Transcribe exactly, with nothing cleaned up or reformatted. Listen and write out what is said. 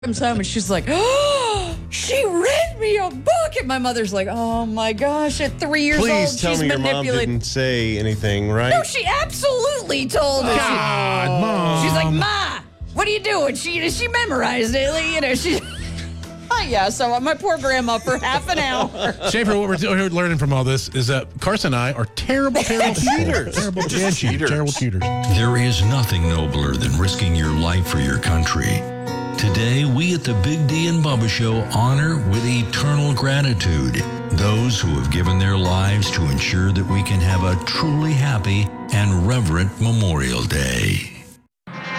comes home and she's like, oh, she read me a book. And my mother's like, oh my gosh, at three years Please old, tell she's me your mom manipulating. didn't say anything, right? No, she absolutely told her. God, she, Mom. She's like, Ma, what are you doing? She she memorized it. Like, you know, she. Oh, yeah, so my poor grandma for half an hour. Schaefer, what we're we're learning from all this is that Carson and I are terrible, terrible cheaters. Terrible, Just cheaters. cheaters. Terrible cheaters. There is nothing nobler than risking your life for your country. Today, we at the Big D and Bubba Show honor with eternal gratitude those who have given their lives to ensure that we can have a truly happy and reverent Memorial Day.